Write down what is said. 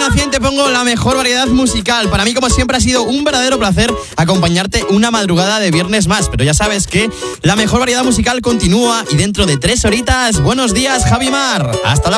Cadena 100 te pongo la mejor variedad musical. Para mí, como siempre, ha sido un verdadero placer acompañarte una madrugada de viernes más. Pero ya sabes que la mejor variedad musical continúa y dentro de 3 horitas, buenos días, Javi Mar. Hasta la